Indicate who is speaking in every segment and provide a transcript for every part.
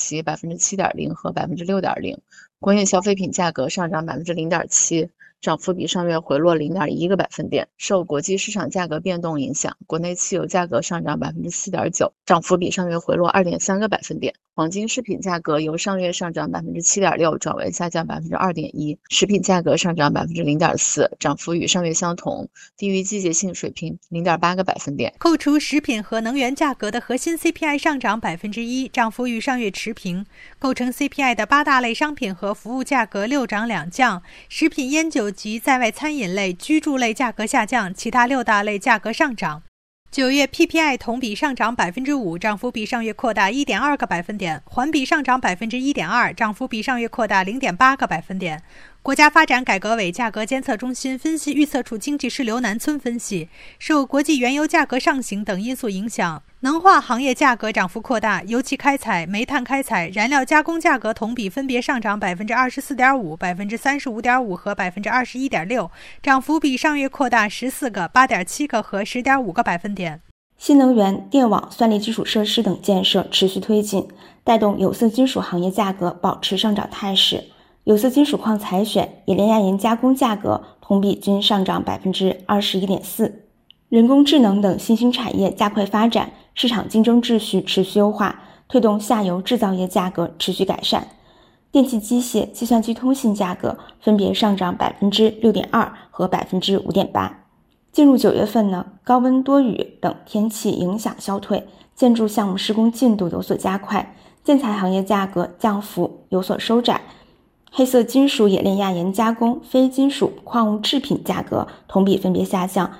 Speaker 1: 期 7.0% 和 6.0%， 国内消费品价格上涨 0.7%， 涨幅比上月回落 0.1个百分点。受国际市场价格变动影响，国内汽油价格上涨 4.9%， 涨幅比上月回落 2.3个百分点。黄金饰品价格由上月上涨 7.6% 转为下降 2.1%， 食品价格上涨 0.4%， 涨幅与上月相同，低于季节性水平 0.8个百分点。
Speaker 2: 扣除食品和能源价格的核心 CPI 上涨 1%， 涨幅与上月持平。构成 CPI 的8大类商品和服务价格6涨2降，食品、烟酒及在外餐饮类、居住类价格下降，其他6大类价格上涨。9月 PPI 同比上涨 5%， 涨幅比上月扩大 1.2个百分点，环比上涨 1.2%， 涨幅比上月扩大 0.8个百分点。国家发展改革委价格监测中心分析预测处经济师刘南村分析，受国际原油价格上行等因素影响，能化行业价格涨幅扩大，油气开采、煤炭开采、燃料加工价格同比分别上涨 24.5%、35.5% 和 21.6%， 涨幅比上月扩大14个、8.7个和10.5个百分点。
Speaker 3: 新能源、电网、算力基础设施等建设持续推进，带动有色金属行业价格保持上涨态势。有色金属矿采选、冶炼亚盐加工价格同比均上涨 21.4%。人工智能等新兴产业加快发展，市场竞争秩序持续优化，推动下游制造业价格持续改善。电气机械、计算机通信价格分别上涨 6.2% 和 5.8%。进入9月份呢，高温多雨等天气影响消退，建筑项目施工进度有所加快，建材行业价格降幅有所收窄。黑色金属冶炼亚盐加工、非金属矿物制品价格同比分别下降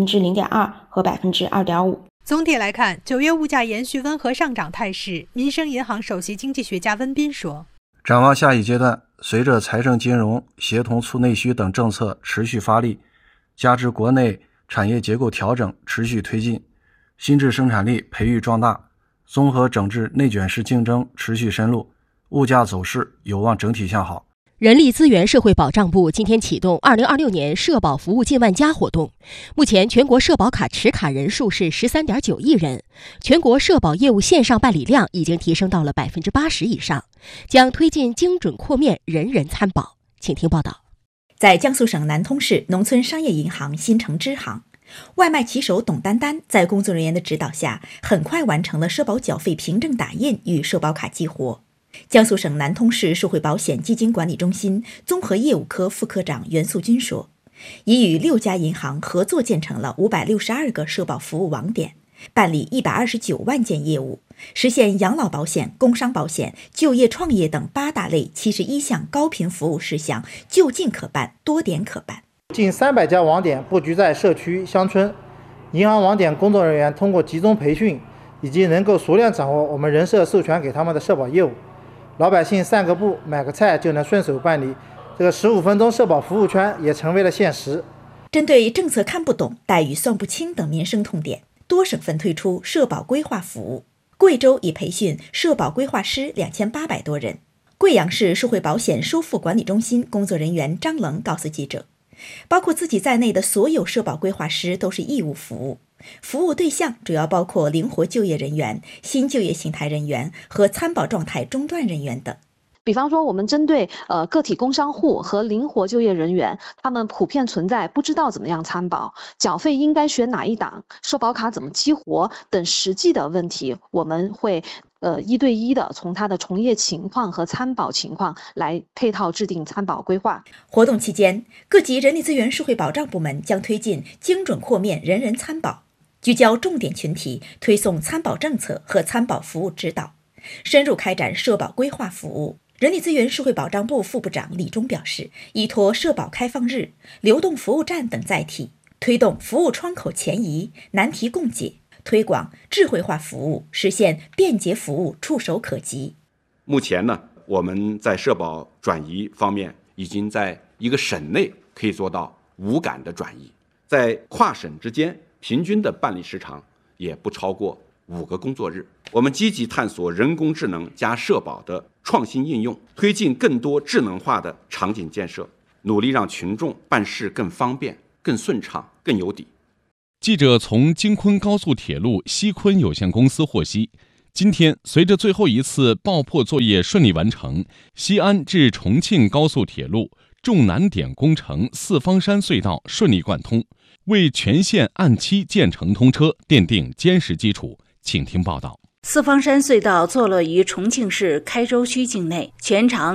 Speaker 3: 0.2% 和 2.5%。
Speaker 2: 总体来看，9月物价延续温和上涨态势。民生银行首席经济学家温彬说，
Speaker 4: 展望下一阶段，随着财政金融协同促内需等政策持续发力，加之国内产业结构调整持续推进，新质生产力培育壮大，综合整治内卷式竞争持续深入，物价走势有望整体向好。
Speaker 5: 人力资源社会保障部今天启动2026年社保服务近万家活动，目前全国社保卡持卡人数是 13.9 亿人，全国社保业务线上办理量已经提升到了 80% 以上，将推进精准扩面人人参保。请听报道。
Speaker 6: 在江苏省南通市农村商业银行新城支行，外卖骑手董丹丹在工作人员的指导下，很快完成了社保缴费凭证打印与社保卡激活。江苏省南通市社会保险基金管理中心综合业务科副科长袁素军说，已与6家银行合作建成了562个社保服务网点，办理129万件业务，实现养老保险、工伤保险、就业创业等8大类71项高频服务事项就近可办，多点可办。
Speaker 7: 近300家网点布局在社区、乡村，银行网点工作人员通过集中培训，以及能够熟练掌握我们人社授权给他们的社保业务，老百姓散个步、买个菜就能顺手办理，这个15分钟社保服务圈也成为了现实。
Speaker 6: 针对政策看不懂、待遇算不清等民生痛点，多省份推出社保规划服务。贵州已培训社保规划师2800多人。贵阳市社会保险收付管理中心工作人员张棱告诉记者，包括自己在内的所有社保规划师都是义务服务，服务对象主要包括灵活就业人员、新就业形态人员和参保状态中断人员等。
Speaker 8: 比方说我们针对个体工商户和灵活就业人员，他们普遍存在不知道怎么样参保、缴费应该选哪一档、社保卡怎么激活等实际的问题，我们会1对1的从他的从业情况和参保情况来配套制定参保规划。
Speaker 6: 活动期间，各级人力资源社会保障部门将推进精准扩面人人参保，聚焦重点群体，推送参保政策和参保服务指导，深入开展社保规划服务。人力资源社会保障部副部长李忠表示，依托社保开放日、流动服务站等载体，推动服务窗口前移、难题共解，推广智慧化服务，实现便捷服务触手可及。
Speaker 9: 目前呢，我们在社保转移方面已经在一个省内可以做到无感的转移，在跨省之间平均的办理时长也不超过5个工作日。我们积极探索人工智能加社保的创新应用，推进更多智能化的场景建设，努力让群众办事更方便、更顺畅、更有底。
Speaker 10: 记者从京昆高速铁路西昆有限公司获悉， 今天，随着最后一次爆破作业顺利完成，西安至重庆高速铁路重难点工程四方山隧道顺利贯通，为全线按期建成通车奠定坚实基础。请听报道。
Speaker 11: 四方山隧道坐落于重庆市开州区境内，全长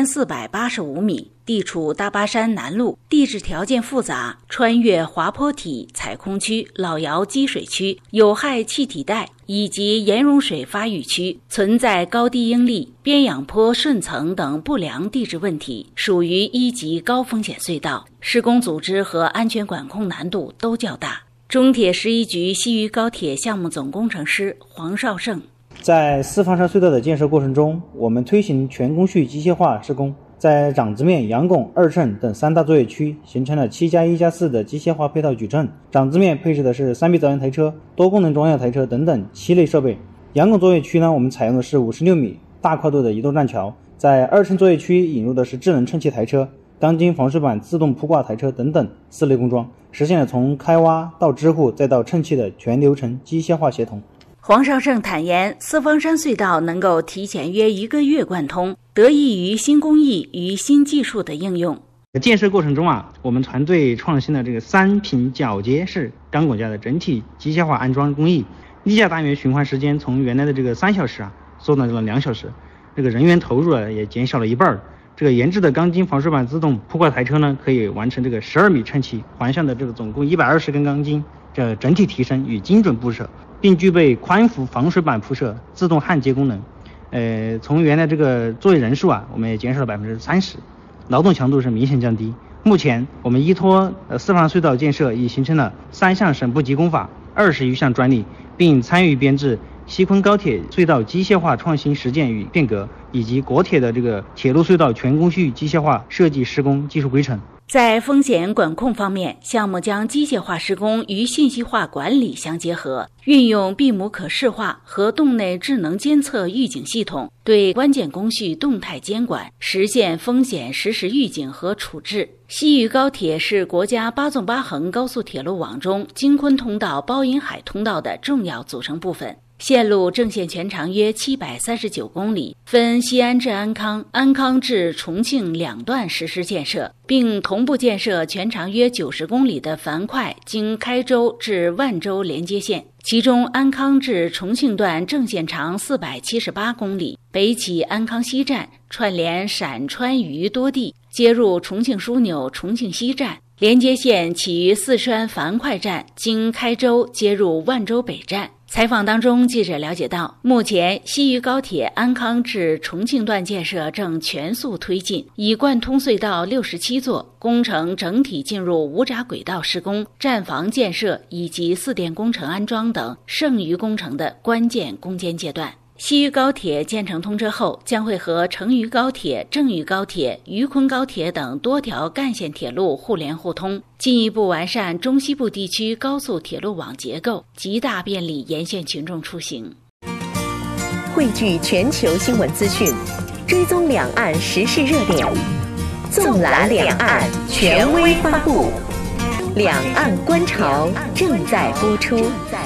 Speaker 11: 9485米，地处大巴山南麓，地质条件复杂，穿越滑坡体采空区、老窑积水区、有害气体带以及盐溶水发育区，存在高低应力、边仰坡顺层等不良地质问题，属于1级高风险隧道，施工组织和安全管控难度都较大。中铁11局西渝高铁项目总工程师黄绍胜：
Speaker 12: 在四方山隧道的建设过程中，我们推行全工序机械化施工，在掌子面、阳拱、二乘等3大作业区形成了7+1+4的机械化配套矩阵。掌子面配置的是3臂造船台车、多功能装药台车等等7类设备。阳拱作业区呢，我们采用的是56米大跨度的移动栈桥。在二乘作业区引入的是智能称气台车、钢筋防水板自动铺挂台车等等4类工装，实现了从开挖到支护再到称气的全流程机械化协同。
Speaker 11: 黄绍胜坦言，四方山隧道能够提前约1个月贯通，得益于新工艺与新技术的应用。
Speaker 12: 建设过程中我们团队创新了这个3频铰接式钢管架的整体机械化安装工艺，立架单元循环时间从原来的这个3小时缩短到了2小时，这个人员投入也减少了一半。这个研制的钢筋防水板自动铺挂台车呢，可以完成这个12米称气环向的这个总共120根钢筋这整体提升与精准布设，并具备宽幅防水板铺设、自动焊接功能。从原来这个作业人数我们也减少了30%，劳动强度是明显降低。目前我们依托四方隧道建设，已形成了3项省部级工法、20余项专利，并参与编制西昆高铁隧道机械化创新实践与变革，以及国铁的这个铁路隧道全工序机械化设计施工技术规程。
Speaker 11: 在风险管控方面，项目将机械化施工与信息化管理相结合，运用闭幕可视化和洞内智能监测预警系统，对关键工序动态监管，实现风险实时预警和处置。西渝高铁是国家8纵8横高速铁路网中京昆通道、包银海通道的重要组成部分。线路正线全长约739公里，分西安至安康、安康至重庆2段实施建设，并同步建设全长约90公里的樊哙经开州至万州连接线。其中安康至重庆段正线长478公里，北起安康西站，串联陕川渝多地，接入重庆枢纽重庆西站。连接线起于四川樊哙站，经开州接入万州北站。采访当中，记者了解到，目前西渝高铁安康至重庆段建设正全速推进，已贯通隧道67座，工程整体进入无闸轨道施工、站房建设以及4电工程安装等剩余工程的关键攻坚阶段。西渝高铁建成通车后，将会和成渝高铁、郑渝高铁、渝昆高铁等多条干线铁路互联互通，进一步完善中西部地区高速铁路网结构，极大便利沿线群众出行。
Speaker 5: 汇聚全球新闻资讯，追踪两岸时事热点，纵览两岸，权威发布。两岸观潮正在播出。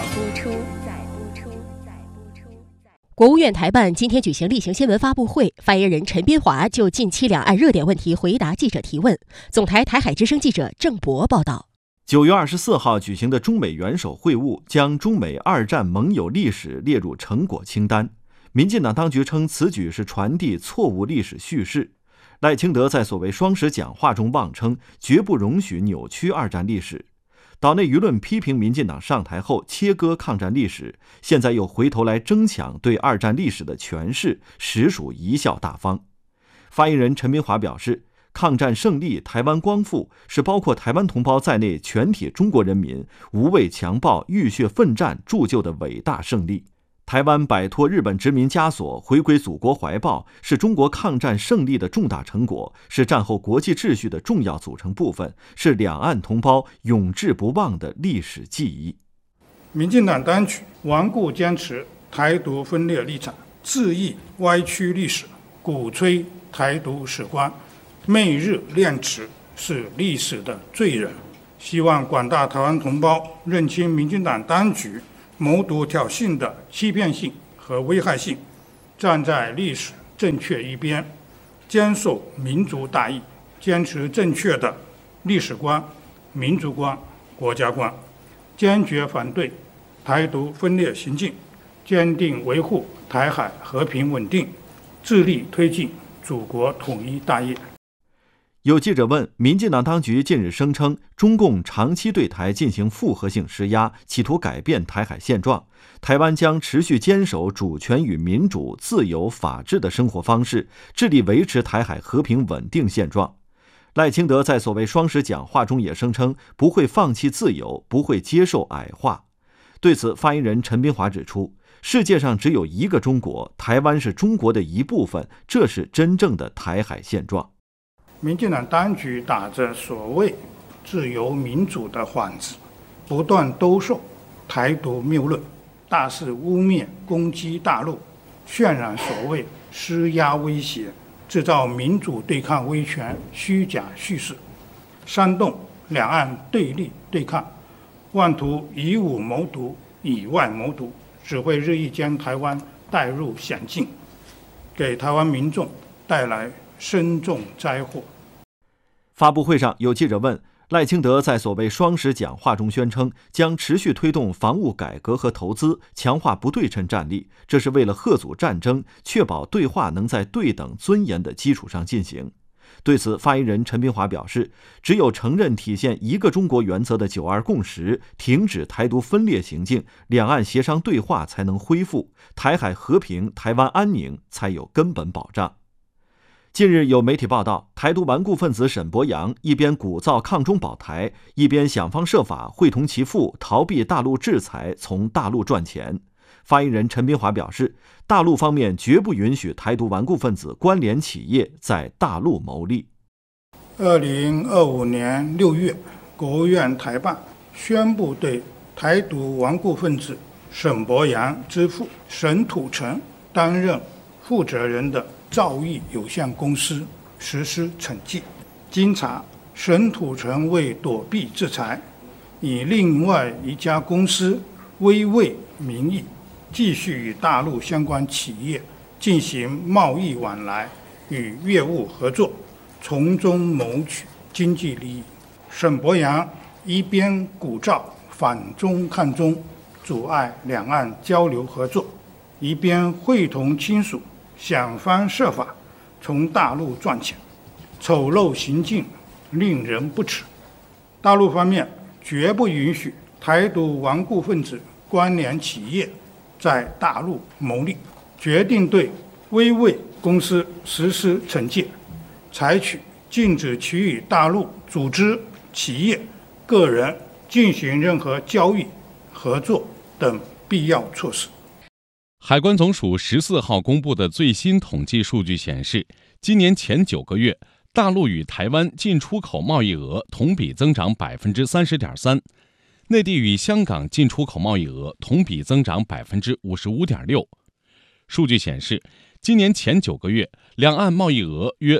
Speaker 5: 国务院台办今天举行例行新闻发布会，发言人陈斌华就近期两岸热点问题回答记者提问。总台台海之声记者郑博报道。
Speaker 13: 9月24号举行的中美元首会晤将中美2战盟友历史列入成果清单。民进党当局称此举是传递错误历史叙事。赖清德在所谓双十讲话中妄称绝不容许扭曲2战历史。岛内舆论批评民进党上台后切割抗战历史，现在又回头来争抢对2战历史的诠释，实属贻笑大方。发言人陈明华表示，抗战胜利、台湾光复是包括台湾同胞在内全体中国人民无畏强暴、浴血奋战铸就的伟大胜利。台湾摆脱日本殖民枷锁，回归祖国怀抱，是中国抗战胜利的重大成果，是战后国际秩序的重要组成部分，是两岸同胞永志不忘的历史记忆。
Speaker 14: 民进党当局顽固坚持台独分裂立场，恣意歪曲历史，鼓吹台独史观，媚日练齿，是历史的罪人。希望广大台湾同胞认清民进党当局谋独挑衅的欺骗性和危害性，站在历史正确一边，坚守民族大义，坚持正确的历史观、民族观、国家观，坚决反对台独分裂行径，坚定维护台海和平稳定，致力推进祖国统一大业。
Speaker 13: 有记者问，民进党当局近日声称，中共长期对台进行复合性施压，企图改变台海现状，台湾将持续坚守主权与民主、自由、法治的生活方式，致力维持台海和平稳定现状。赖清德在所谓双十讲话中也声称，不会放弃自由，不会接受矮化。对此，发言人陈斌华指出，世界上只有一个中国，台湾是中国的一部分，这是真正的台海现状。
Speaker 14: 民进党当局打着所谓自由民主的幌子，不断兜售台独谬论，大肆污蔑攻击大陆，渲染所谓施压威胁，制造民主对抗威权虚假叙事，煽动两岸对立对抗，妄图以武谋独、以外谋独，只会日益将台湾带入险境，给台湾民众带来深重灾祸。
Speaker 13: 发布会上，有记者问，赖清德在所谓双十讲话中宣称，将持续推动防务改革和投资，强化不对称战力，这是为了遏阻战争，确保对话能在对等尊严的基础上进行。对此，发言人陈斌华表示，只有承认体现一个中国原则的9·2共识，停止台独分裂行径，两岸协商对话才能恢复，台海和平、台湾安宁才有根本保障。近日有媒体报道，台独顽固分子沈伯洋一边鼓噪抗中保台，一边想方设法会同其父逃避大陆制裁，从大陆赚钱。发言人陈斌华表示，大陆方面绝不允许台独顽固分子关联企业在大陆牟利。
Speaker 14: 2025年6月，国务院台办宣布对台独顽固分子沈伯洋之父沈土城担任负责人的兆易有限公司实施惩戒。经查，沈土城为躲避制裁，以另外一家公司威卫名义，继续与大陆相关企业进行贸易往来与业务合作，从中谋取经济利益。沈伯洋一边鼓噪反中抗中，阻碍两岸交流合作，一边会同亲属想方设法从大陆赚钱，丑陋行径令人不齿。大陆方面绝不允许台独顽固分子关联企业在大陆牟利，决定对威卫公司实施惩戒，采取禁止其与大陆组织、企业、个人进行任何交易、合作等必要措施。
Speaker 10: 海关总署14号公布的最新统计数据显示，今年前9个月，大陆与台湾进出口贸易额同比增长 30.3%， 内地与香港进出口贸易额同比增长 55.6%。数据显示，今年前9个月，两岸贸易额约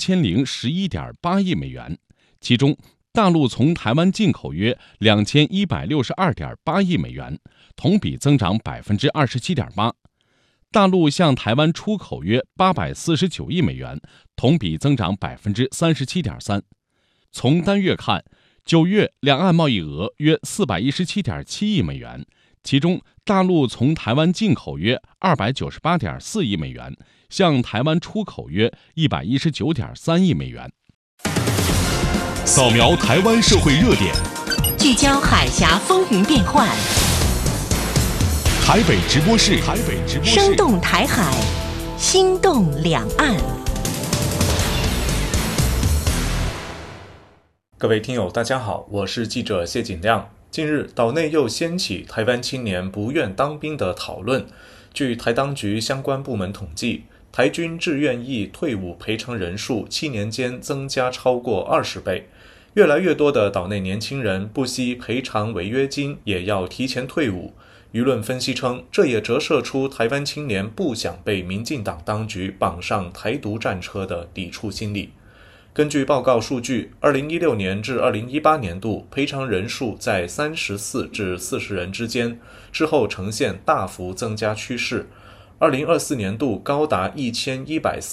Speaker 10: 3011.8亿美元，其中大陆从台湾进口约2162.8亿美元，同比增长 27.8%。大陆向台湾出口约849亿美元，同比增长 37.3%。从单月看，9月两岸贸易额约417.7亿美元，其中大陆从台湾进口约298.4亿美元，向台湾出口约119.3亿美元。
Speaker 15: 扫描台湾社会热点，
Speaker 5: 聚焦海峡风云变幻。
Speaker 15: 台北直播室，
Speaker 5: 生动台海，心动两岸。
Speaker 16: 各位听友，大家好，我是记者谢景亮。近日，岛内又掀起台湾青年不愿当兵的讨论。据台当局相关部门统计，台军志愿役退伍赔偿人数7年间增加超过20倍。越来越多的岛内年轻人不惜赔偿违约金，也要提前退伍。舆论分析称，这也折射出台湾青年不想被民进党当局绑上台独战车的抵触心理。根据报告数据，2016年至2018年度赔偿人数在34至40人之间，之后呈现大幅增加趋势。 2024年度高达1140